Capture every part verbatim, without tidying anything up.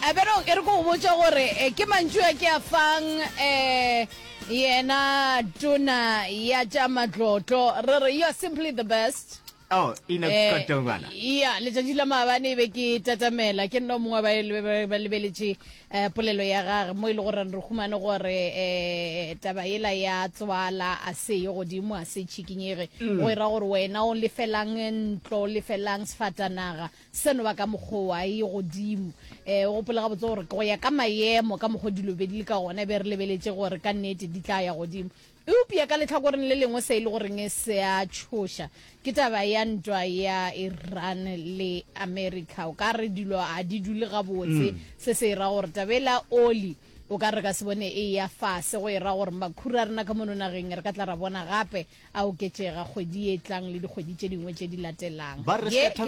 a pero ke re go botsa gore ke mantšwa ke a fang eh yena tuna ya tša matlotlo re re you are simply the best. Oh, ina katongwana. Yeah, le tšatši la maabane be ke tatamela ke nno mongwe ba lebeletše polelo ya gage mo e le gore re humane gore eh taba ela ya tswala a se yo godimo a se tšhikinyege go ira gore wena o lefelang ntlo lefelang sefatanaga seno ba ka mokgowa e godimo eh go polega botse gore go ya ka maemo ka mogodilo be di le ka gona be re lebeletše gore ka nnete di tla ya godimo upia ka letlhakoreng le lengwe se ile goreng e se a tšhoša ke taba ya ntwa ya Iran le America o ka re dilo a di dule gabotse se se ra gore tabela oli o ka re ka se bone e ya fase go ira gore makhura rena ka mononageng re ka tla ra bona gape a o ketšega kgwedi e tlang le dikgwedi tše dingwe tše di latelang ba re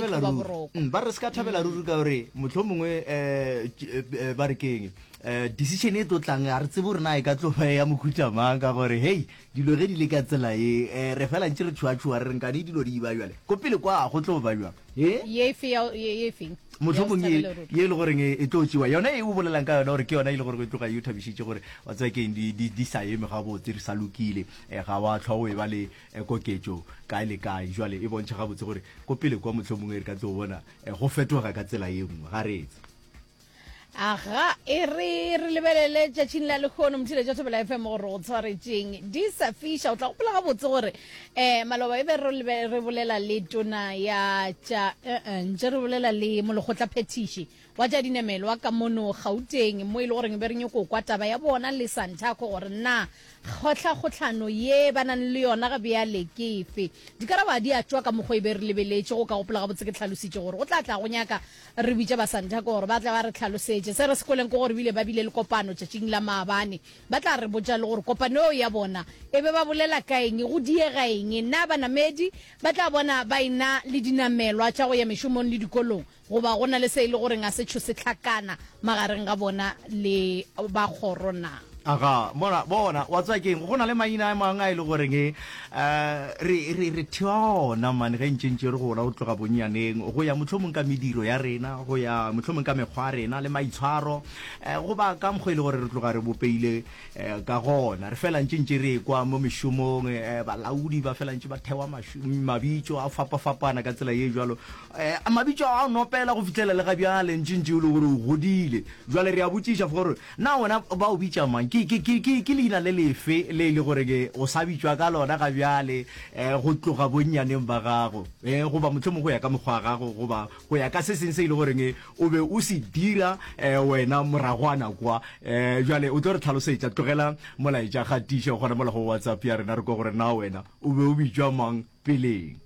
ska thabela ruri ka gore motlho mongwe um ba re keng uh decision e totlang a re tsebo rena e ka tlofa ya mokhutamang ka gore hey dilo ge di le ka tsela e re fela ntse re tshwa-tshwa re nka di dilo di ba jwale ko pele kwa go tlo ba jwa ye ye fe motlhomong ye e le goreng e tlo tsewa yona e o bolelang ka yona gore ke yona e le gore go tloga yo thabisitse gore wa tsa ke di di sa eme ga botse re sa lokile ga wa tlhogo e ba le koketso ka ile ka jwale e bontsha ga botse gore ko pele kwa motlhomong e re ka tlo bona go fetoga ka tsela e nngwe ga re etsa aga e re re lebelele tšatšing la lekgono mthile tša Thobela F M gore go tshwaretšeng di sa fiša o tla gopola ga botse gore um maloba e be re bolela le tona ya tša ntše re bolela le molekgotla phetiši wa tša dinemelo wa ka mono Gauteng mo e le goreng be re nyako kwa taba ya bona le Santaco gore na kgotlha-kgotlhano ye ba nang le yona ga bjale ke efe di karaba di a tšwa ka mokgwa e be re lebeletše go ka gopola ga botse ke tlhalositše gore go tla tla go nyaka re bitša ba Santaco gore ba tla ba re tlhalosetse se re sekoleng ko gore bile ba bile le kopano tšatšing la maabane ba tla re botša le gore kopano eo ya bona e be ba bolela ka eng go diega eng na banamedi ba tla bona ba ina le dinamelwa tša go ya mešomong le dikolong goba gona le se ile gore nga se tšho se tlhakana magareng ga bona le ba kgorona aga bona bona wa tsa keng go na le maina a mangwe a ile gore nge eh re re re thiwa ona man ge ntšentše re go la o tloga bonyaneng go ya motlhomong ka mediro ya rena go ya motlhomong ka mekgwa rena le maitshwaro eh go ba ka mgo ile gore re tloga re bopeile ka gona re fela ntšentše re kwa mo mešomong eh balaudi ba fela ntše ba thewa mabitso a fapa fapana ka tsela ye jwalo eh mabitso a nopela go fitlela le ga bjale ntšentše ile gore o godile jwale re a botšiša gore na wena ba o bitša mang ki ki ki ki lina le lefe le le gore ke o sa bitšwa ka lona ga bjale eh go tloga bonnyaneng ba gago eh go ba motlhomo go ya ka mokgwa gago go ba go ya ka se seng se ile gore ke o be o se dira eh wena moragwana kwa eh jwale o tlo re tlhalosetsa tlogela molaetša gatiša gona mola go WhatsApp ya rena re go gore na wena o be o bitšwa mang peleng